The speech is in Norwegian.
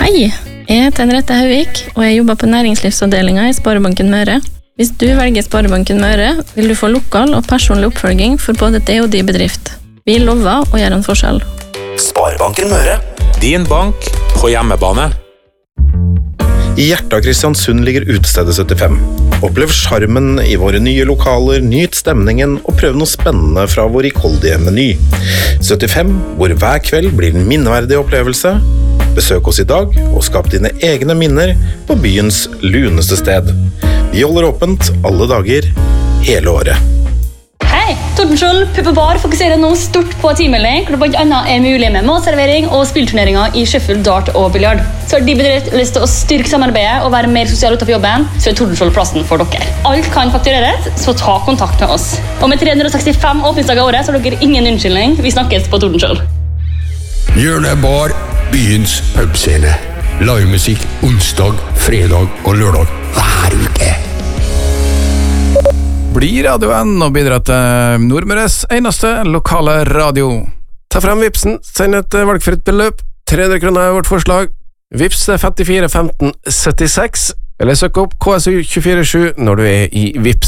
Hei, jeg heter Henriette Hauvik, og jeg jobber på næringslivsavdelingen i Sparebanken Møre. Hvis du velger Sparebanken Møre, vil du få lokal og personlig oppfølging for både det og din bedrift. Vi lover å gjøre en forskjell. Sparebanken Møre. Din bank på hjemmebane. I hjertet av Kristiansund ligger utestedet 75. Opplev charmen i våre nye lokaler, nyt stemningen og prøv noe spennende fra vår rikholdige meny. 75, hvor hver kveld blir en minneverdig opplevelse. Besøk oss i dag og skap dine egne minner på byens luneste sted. Vi holder åpent alle dager, hele året. Hei, Tordenskjold Puppe Bar fokuserer nå stort på teammelding, hvor det blant annet er mulig med matservering og spillturneringer i shuffle, dart og biljard. Så har de bedrift lyst til å styrke samarbeidet og være mer sosial utenfor jobben, så er Tordenskjold plassen for dere. Alt kan faktureres, så ta kontakt med oss. Og med 365 åpningsdager i året, så har dere ingen unnskyldning. Vi snakkes på Tordenskjold. Hjørnebar, byens pubscene. Livemusikk onsdag, fredag og lørdag hver uke. Bli radioen og bidra til Nordmøres eneste lokale radio. Ta frem Vipsen, send et valgfritt beløp. 300 kroner er vårt forslag. Vips 54 15 76. Eller søk opp KSU 247 når du er i Vips.